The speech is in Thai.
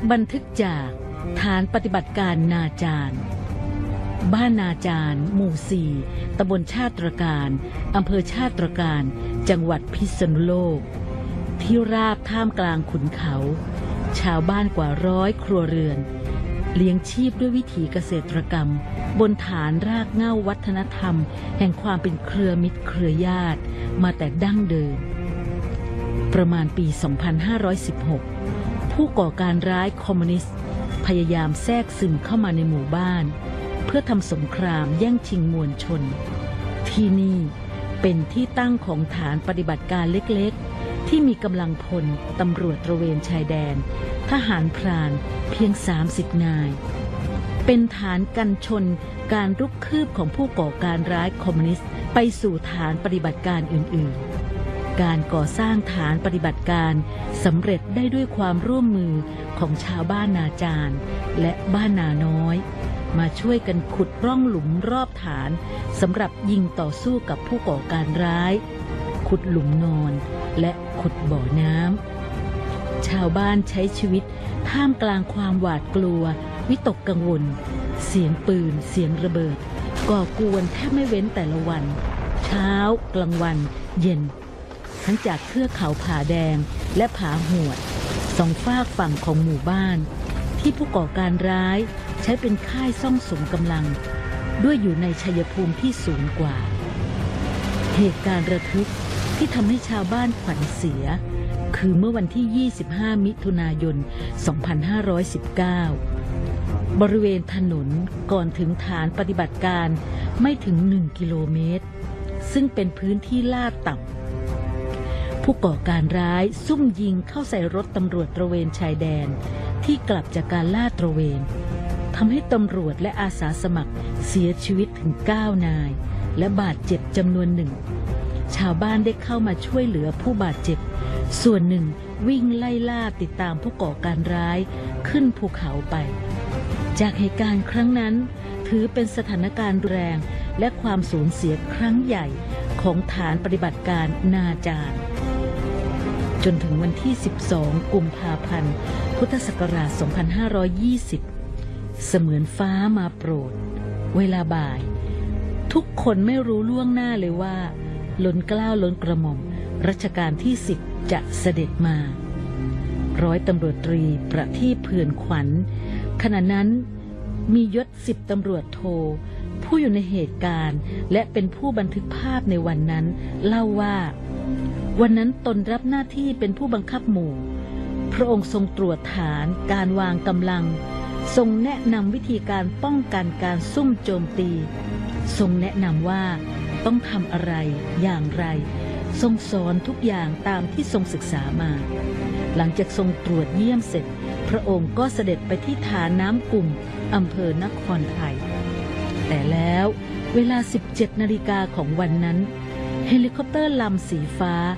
บันทึกจากฐานปฏิบัติการนาจารบ้านนาจารหมู่ 4 ตำบลชาติตรการอำเภอชาติตรการจังหวัดพิษณุโลกที่ราบท่ามกลางขุนเขาชาวบ้านกว่า100 ครัวเรือนเลี้ยงชีพด้วยวิถีเกษตรกรรมบนฐานรากเหง้าวัฒนธรรมแห่งความเป็นเครือมิตรเครือญาติมาแต่ดั้งเดิมประมาณปี 2516 ผู้ก่อการร้ายคอมมิวนิสต์พยายามแทรกซึมเข้ามาในหมู่บ้านเพื่อทำสงครามแย่งชิงมวลชนที่นี่เป็นที่ตั้งของฐานปฏิบัติการเล็กๆที่มีกำลังพลตำรวจตระเวนชายแดนทหารพรานเพียง30 นายเป็นฐานกันชนการรุกคืบของผู้ก่อการร้ายคอมมิวนิสต์ไปสู่ฐานปฏิบัติการอื่นๆการก่อสร้างฐานปฏิบัติการสำเร็จได้ด้วยความร่วมมือของชาวบ้านนาจารและบ้านนาน้อยมาช่วยกันขุดร่องหลุมรอบฐานสำหรับยิงต่อสู้กับผู้ก่อการร้ายขุดหลุมนอนและขุดบ่อน้ำชาวบ้านใช้ชีวิตท่ามกลางความหวาดกลัววิตกกังวลเสียงปืนเสียงระเบิดก่อกวนแทบไม่เว้นแต่ละวันเช้ากลางวันเย็นทั้งจากเทือกเขาผาแดงและผาหวดสองฝากฝั่งของหมู่บ้านที่ผู้ก่อการร้ายใช้เป็นค่ายซ่องสุมกำลังด้วยอยู่ในชัยภูมิที่สูงกว่าเหตุการณ์ระทึกที่ทำให้ชาวบ้านขวัญเสียคือเมื่อวันที่ 25 มิถุนายน 2519 บริเวณถนนก่อนถึงฐานปฏิบัติการไม่ถึง 1 กิโลเมตรซึ่งเป็นพื้นที่ลาดต่ำผู้ก่อการร้ายซุ่มยิงเข้าใส่รถตำรวจตระเวนชายแดนที่กลับจากการลาดตระเวนทำให้ตำรวจและอาสาสมัครเสียชีวิตถึง 9 นายและบาดเจ็บจำนวนหนึ่งชาวบ้านได้เข้ามาช่วยเหลือผู้บาดเจ็บส่วนหนึ่งวิ่งไล่ล่าติดตามผู้ก่อการร้ายขึ้นภูเขาไปจากเหตุการณ์ครั้งนั้นถือเป็นสถานการณ์แรงและความสูญเสียครั้งใหญ่ของฐานปฏิบัติการนาจารจนถึงวันที่ 12 กุมภาพันธ์ พุทธศักราช 2520 เสมือนฟ้ามาโปรดเวลาบ่ายทุกคนไม่รู้ล่วงหน้าเลยว่าล้นเกล้าล้นกระหม่อมรัชกาลที่ 10 จะเสด็จมาร้อยตำรวจตรีประทีปเผื่อนขวัญขณะนั้นมียศ10 ตำรวจโทผู้อยู่ในเหตุการณ์และเป็นผู้บันทึกภาพในวันนั้นเล่าว่าวันนั้นตนรับหน้าที่เป็นผู้บังคับหมู่พระองค์ทรงตรวจฐานการวางกำลังทรงแนะนำวิธีการป้องกันการซุ่มโจมตีทรงแนะนำว่าต้องทำอะไรอย่างไรทรงสอนทุกอย่างตามที่ทรงศึกษามาหลังจากทรงตรวจเยี่ยมเสร็จพระองค์ก็เสด็จไปที่ฐานน้ำกุ่มอำเภอนครไทยแต่แล้วเวลา 17 นาฬิกาของวันนั้นเฮลิคอปเตอร์ลำสีฟ้า